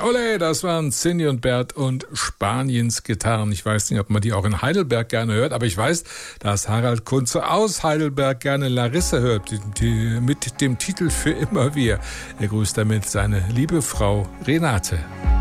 Ole, das waren Cindy und Bert und Spaniens Gitarren. Ich weiß nicht, ob man die auch in Heidelberg gerne hört, aber ich weiß, dass Harald Kunze aus Heidelberg gerne Larissa hört, mit dem Titel Für immer wir. Er grüßt damit seine liebe Frau Renate.